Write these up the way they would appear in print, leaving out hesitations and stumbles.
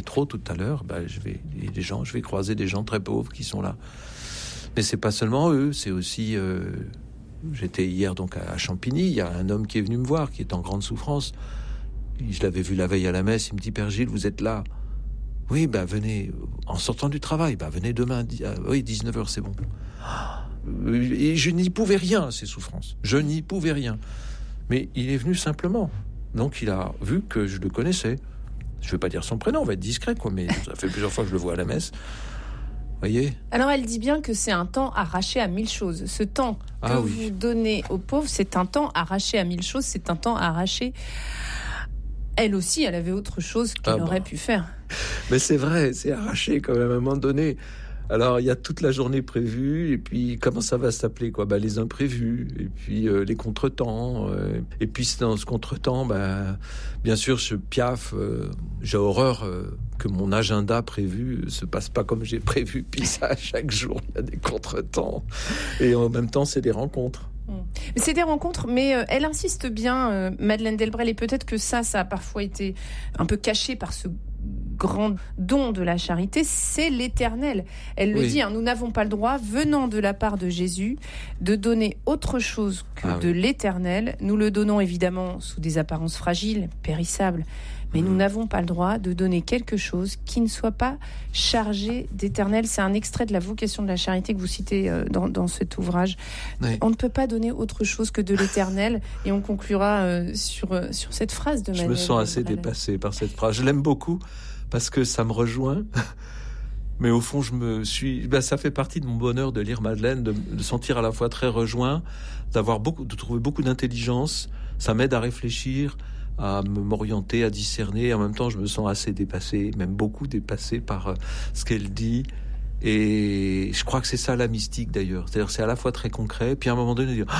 métro tout à l'heure, je vais croiser des gens très pauvres qui sont là. Mais c'est pas seulement eux, c'est aussi... j'étais hier donc à Champigny, il y a un homme qui est venu me voir, qui est en grande souffrance. Je l'avais vu la veille à la messe, il me dit « Père Gilles, vous êtes là ?» Oui, venez, en sortant du travail, venez demain, 19h, c'est bon. Et je n'y pouvais rien, ces souffrances. Je n'y pouvais rien. Mais il est venu simplement. Donc il a vu que je le connaissais. Je ne vais pas dire son prénom, on va être discret, mais ça fait plusieurs fois que je le vois à la messe. Voyez. Alors elle dit bien que c'est un temps arraché à 1000 choses. Ce temps que vous donnez aux pauvres, c'est un temps arraché à 1000 choses, c'est un temps arraché... Elle aussi, elle avait autre chose qu'elle aurait pu faire. Mais c'est vrai, c'est arraché quand même à un moment donné. Alors, il y a toute la journée prévue, et puis comment ça va s'appeler les imprévus, et puis les contretemps. Et puis dans ce contretemps, bien sûr, je piaffe. J'ai horreur que mon agenda prévu se passe pas comme j'ai prévu. Puis ça, chaque jour, il y a des contretemps. Et en même temps, c'est des rencontres. C'est des rencontres, mais elle insiste bien, Madeleine Delbrel, et peut-être que ça a parfois été un peu caché par ce grand don de la charité, c'est l'éternel. Elle le dit, nous n'avons pas le droit, venant de la part de Jésus, de donner autre chose que de l'éternel. Nous le donnons évidemment sous des apparences fragiles, périssables, mais nous n'avons pas le droit de donner quelque chose qui ne soit pas chargé d'éternel. C'est un extrait de la vocation de la charité que vous citez dans cet ouvrage. Oui. On ne peut pas donner autre chose que de l'éternel, et on conclura sur cette phrase de Madeleine. Je me sens assez dépassé par cette phrase. Je l'aime beaucoup parce que ça me rejoint. Mais au fond, ça fait partie de mon bonheur de lire Madeleine, de sentir à la fois très rejoint, de trouver beaucoup d'intelligence. Ça m'aide à réfléchir, à m'orienter, à discerner. En même temps, je me sens assez dépassé, même beaucoup dépassé par ce qu'elle dit. Et je crois que c'est ça la mystique d'ailleurs. C'est-à-dire, c'est à la fois très concret, puis à un moment donné, dire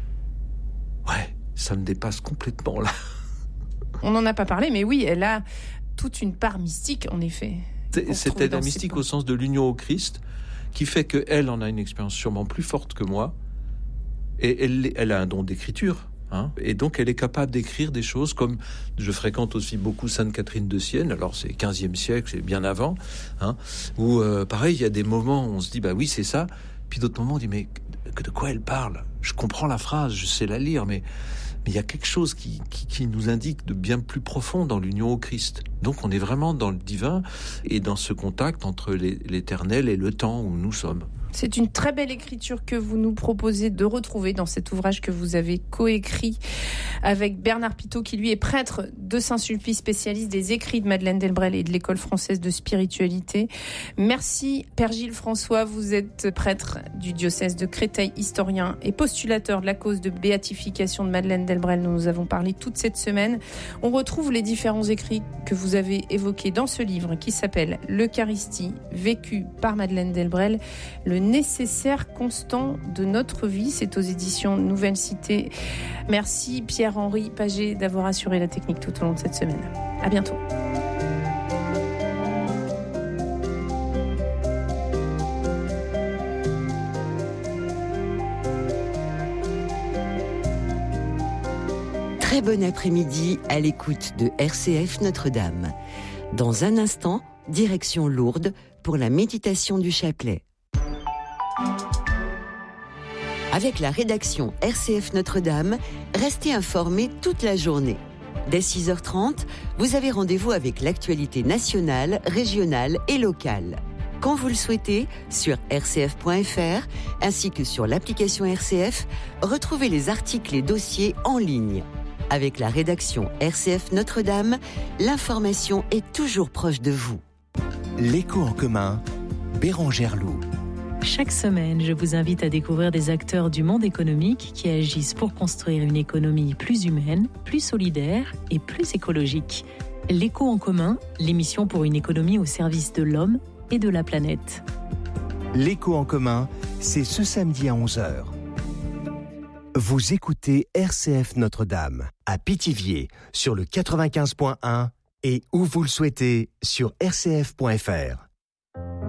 ça me dépasse complètement là. On n'en a pas parlé, mais oui, elle a toute une part mystique, en effet. C'était la mystique au sens de l'union au Christ, qui fait qu'elle en a une expérience sûrement plus forte que moi, et elle a un don d'écriture. Et donc elle est capable d'écrire des choses comme je fréquente aussi beaucoup Sainte Catherine de Sienne, alors c'est 15e siècle, c'est bien avant, où pareil, il y a des moments où on se dit oui c'est ça, puis d'autres moments on dit mais de quoi elle parle ? Je comprends la phrase, je sais la lire, mais il y a quelque chose qui nous indique de bien plus profond dans l'union au Christ. Donc on est vraiment dans le divin et dans ce contact entre l'éternel et le temps où nous sommes. C'est une très belle écriture que vous nous proposez de retrouver dans cet ouvrage que vous avez coécrit avec Bernard Pitot, qui lui est prêtre de Saint-Sulpice, spécialiste des écrits de Madeleine Delbrel et de l'École française de spiritualité. Merci Père Gilles François, vous êtes prêtre du diocèse de Créteil, historien et postulateur de la cause de béatification de Madeleine Delbrel dont nous avons parlé toute cette semaine. On retrouve les différents écrits que vous avez évoqués dans ce livre qui s'appelle L'Eucharistie, vécue par Madeleine Delbrel, le nécessaire constant de notre vie. C'est aux éditions Nouvelle Cité. Merci Pierre-Henri Paget d'avoir assuré la technique tout au long de cette semaine. À bientôt. Très bon après-midi à l'écoute de RCF Notre-Dame. Dans un instant, direction Lourdes pour la méditation du chapelet. Avec la rédaction RCF Notre-Dame, restez informés toute la journée. Dès 6h30, vous avez rendez-vous avec l'actualité nationale, régionale et locale. Quand vous le souhaitez, sur rcf.fr, ainsi que sur l'application RCF, retrouvez les articles et dossiers en ligne. Avec la rédaction RCF Notre-Dame, l'information est toujours proche de vous. L'écho en commun, Bérangère Loup. Chaque semaine, je vous invite à découvrir des acteurs du monde économique qui agissent pour construire une économie plus humaine, plus solidaire et plus écologique. L'écho en commun, l'émission pour une économie au service de l'homme et de la planète. L'écho en commun, c'est ce samedi à 11h. Vous écoutez RCF Notre-Dame à Pithiviers sur le 95.1 et où vous le souhaitez sur rcf.fr.